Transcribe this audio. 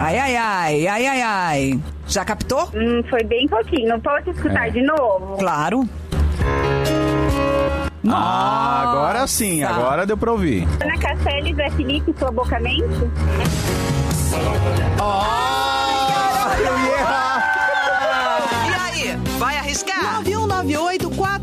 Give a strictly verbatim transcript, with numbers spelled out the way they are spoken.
Ai, ai, ai, ai, ai, ai. Já captou? Hum, foi bem pouquinho. Não posso escutar É. de novo? Claro. Ah, agora sim, Nossa. agora deu pra ouvir. Ana Castelli, Zé Felipe, sua boca mente? Ó,